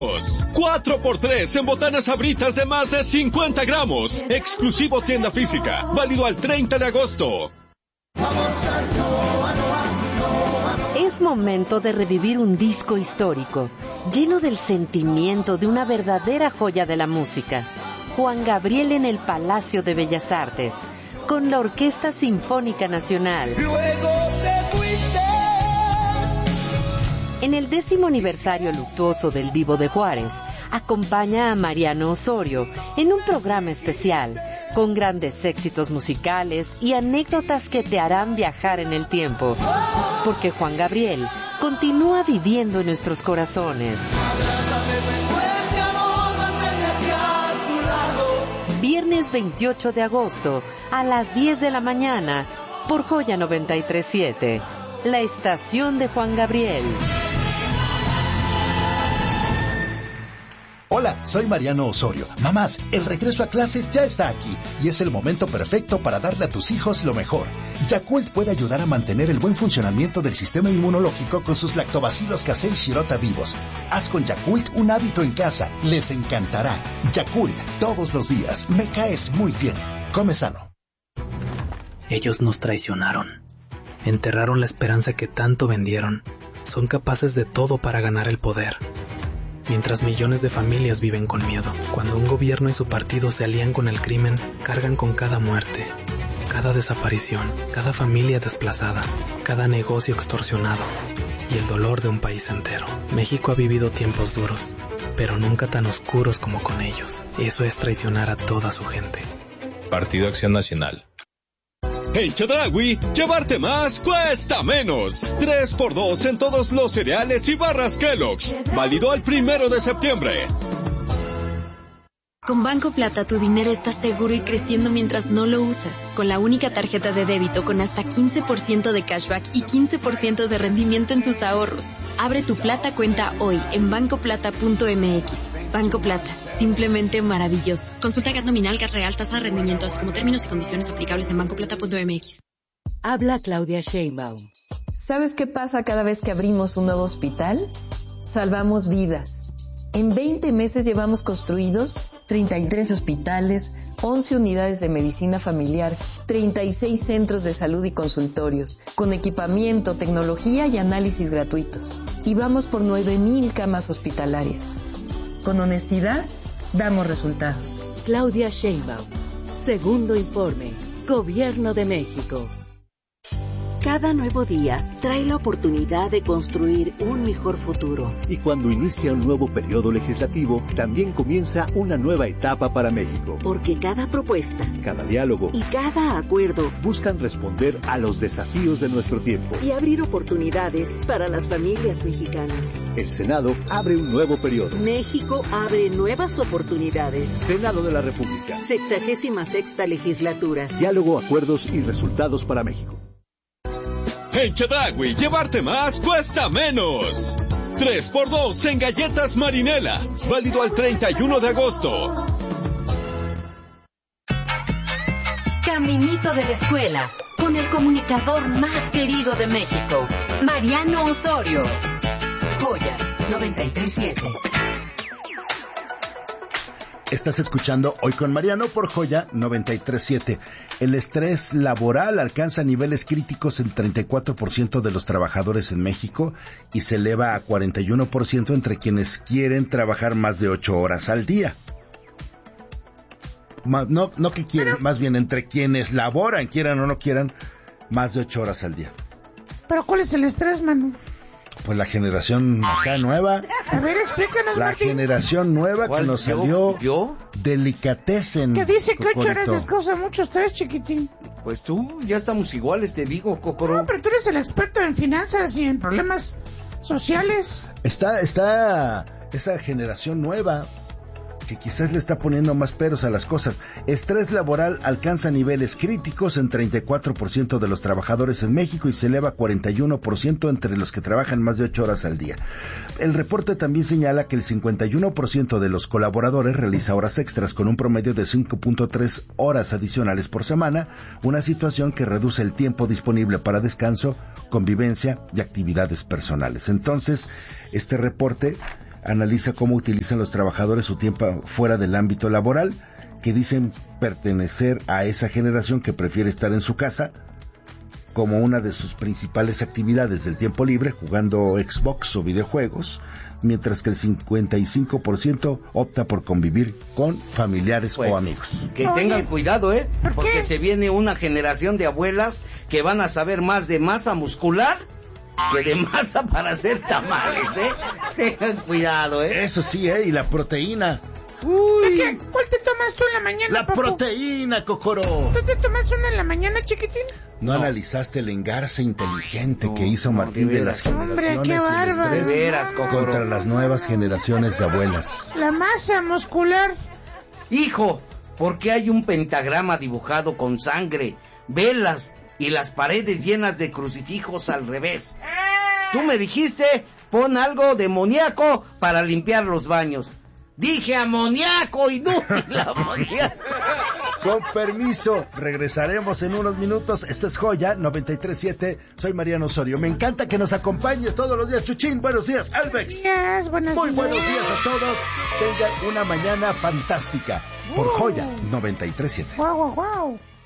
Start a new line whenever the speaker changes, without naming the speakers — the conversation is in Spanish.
4x3 en botanas Sabritas de más de 50 gramos. Exclusivo tienda física. Válido al 30 de agosto.
Es momento de revivir un disco histórico, lleno del sentimiento de una verdadera joya de la música. Juan Gabriel en el Palacio de Bellas Artes, con la Orquesta Sinfónica Nacional. En el 10º aniversario luctuoso del Divo de Juárez, acompaña a Mariano Osorio en un programa especial, con grandes éxitos musicales y anécdotas que te harán viajar en el tiempo. Porque Juan Gabriel continúa viviendo en nuestros corazones. Viernes 28 de agosto, a las 10 de la mañana, por Joya 93.7, la estación de Juan Gabriel.
Hola, soy Mariano Osorio. Mamás, el regreso a clases ya está aquí y es el momento perfecto para darle a tus hijos lo mejor. Yakult puede ayudar a mantener el buen funcionamiento del sistema inmunológico con sus lactobacilos casei shirota vivos. Haz con Yakult un hábito en casa. Les encantará. Yakult, todos los días. Me caes muy bien. Come sano.
Ellos nos traicionaron. Enterraron la esperanza que tanto vendieron. Son capaces de todo para ganar el poder. Mientras millones de familias viven con miedo, cuando un gobierno y su partido se alían con el crimen, cargan con cada muerte, cada desaparición, cada familia desplazada, cada negocio extorsionado y el dolor de un país entero. México ha vivido tiempos duros, pero nunca tan oscuros como con ellos. Eso es traicionar a toda su gente.
Partido Acción Nacional.
En Chedraui, llevarte más cuesta menos. 3x2 en todos los cereales y barras Kellogg's. Válido al 1 de septiembre.
Con Banco Plata tu dinero está seguro y creciendo mientras no lo usas. Con la única tarjeta de débito con hasta 15% de cashback y 15% de rendimiento en tus ahorros. Abre tu Plata cuenta hoy en bancoplata.mx. Banco Plata, simplemente maravilloso. Consulta GAT nominal, GAT real, tasa de rendimiento, así como términos y condiciones aplicables en bancoplata.mx.
Habla Claudia Sheinbaum.
¿Sabes qué pasa cada vez que abrimos un nuevo hospital? Salvamos vidas. En 20 meses llevamos construidos 33 hospitales, 11 unidades de medicina familiar, 36 centros de salud y consultorios, con equipamiento, tecnología y análisis gratuitos. Y vamos por 9,000 camas hospitalarias. Con honestidad, damos resultados.
Claudia Sheinbaum. Segundo informe. Gobierno de México. Cada nuevo día trae la oportunidad de construir un mejor futuro.
Y cuando inicia un nuevo periodo legislativo, también comienza una nueva etapa para México.
Porque cada propuesta,
cada diálogo
y cada acuerdo
buscan responder a los desafíos de nuestro tiempo
y abrir oportunidades para las familias mexicanas.
El Senado abre un nuevo periodo.
México abre nuevas oportunidades.
Senado de la República.
66ª legislatura.
Diálogo, acuerdos y resultados para México.
En Chedraui, llevarte más cuesta menos. 3x2 en galletas Marinela. Válido al 31 de agosto.
Caminito de la escuela, con el comunicador más querido de México, Mariano Osorio. Joya 93.7.
Estás escuchando Hoy con Mariano por Joya 93.7. El estrés laboral alcanza niveles críticos en 34% de los trabajadores en México y se eleva a 41% entre quienes quieren trabajar más de 8 horas al día. No que quieren, más bien entre quienes laboran, quieran o no quieran, más de 8 horas al día.
¿Pero cuál es el estrés, Manu?
Pues la generación acá nueva.
A ver, explícanos,
La
Martín.
generación nueva que nos salió Delicatessen.
Que dice que 8 horas
Cocorito.
les causa mucho estrés, chiquitín.
Pues tú, ya estamos iguales, te digo, Cocoro.
No, pero tú eres el experto en finanzas y en problemas sociales.
Está esa generación nueva que quizás le está poniendo más peros a las cosas. Estrés laboral alcanza niveles críticos en 34% de los trabajadores en México y se eleva a 41% entre los que trabajan más de 8 horas al día. El reporte también señala que el 51% de los colaboradores realiza horas extras con un promedio de 5.3 horas adicionales por semana, una situación que reduce el tiempo disponible para descanso, convivencia y actividades personales. Entonces, este reporte analiza cómo utilizan los trabajadores su tiempo fuera del ámbito laboral, que dicen pertenecer a esa generación que prefiere estar en su casa como una de sus principales actividades del tiempo libre, jugando Xbox o videojuegos, mientras que el 55% opta por convivir con familiares o amigos.
Que tengan cuidado, porque se viene una generación de abuelas que van a saber más de masa muscular que de masa para hacer tamales, Tengan cuidado,
Eso sí, y la proteína.
Uy. ¿Cuál te tomas tú en la mañana,
La
papu?
proteína, Cocoro.
¿Tú te tomas una en la mañana, chiquitín?
¿No analizaste el engarce inteligente que hizo Martín de las generaciones
Hombre, qué
y el
bárbaro.
estrés
De veras, Cocoro.
contra las nuevas generaciones de abuelas?
La masa muscular.
Hijo, ¿por qué hay un pentagrama dibujado con sangre, velas y las paredes llenas de crucifijos al revés? Tú me dijiste, pon algo demoníaco para limpiar los baños. Dije amoníaco, inútil amoníaco.
Con permiso, regresaremos en unos minutos. Esto es Joya 93.7. Soy Mariano Osorio. Me encanta que nos acompañes todos los días. Chuchín, buenos días. Albex. Muy buenos días a todos. Tengan una mañana fantástica. Por Joya 93.7.
Wow, wow, wow.